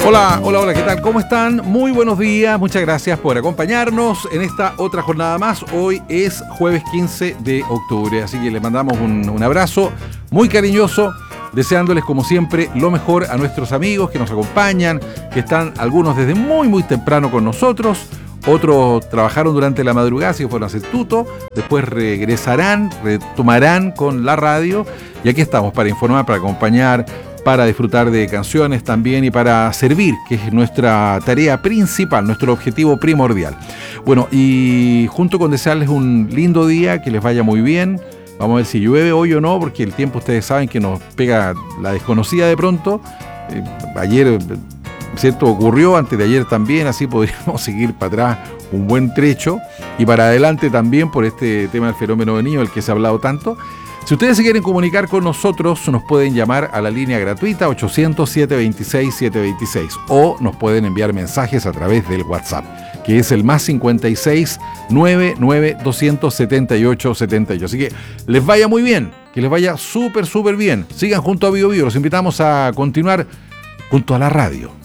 Hola, hola, hola, ¿qué tal? ¿Cómo están? Muy buenos días, muchas gracias por acompañarnos en esta otra jornada más. Hoy es jueves 15 de octubre, así que les mandamos un abrazo muy cariñoso, deseándoles como siempre lo mejor a nuestros amigos que nos acompañan, que están algunos desde muy temprano con nosotros, otros trabajaron durante la madrugada, así que fueron a hacer tuto, después regresarán, retomarán con la radio y aquí estamos para informar, para acompañar, para disfrutar de canciones también y para servir, que es nuestra tarea principal, nuestro objetivo primordial. Bueno, y junto con desearles un lindo día, que les vaya muy bien. Vamos a ver si llueve hoy o no, porque el tiempo ustedes saben que nos pega la desconocida de pronto. Ayer, ¿cierto? Ocurrió, antes de ayer también, así podríamos seguir para atrás un buen trecho y para adelante también por este tema del fenómeno del Niño, del que se ha hablado tanto. Si ustedes se quieren comunicar con nosotros, nos pueden llamar a la línea gratuita 800-726-726 o nos pueden enviar mensajes a través del WhatsApp, que es el más 56 99 278 78. Así que les vaya muy bien, que les vaya súper bien. Sigan junto a Bio Bio, los invitamos a continuar junto a la radio.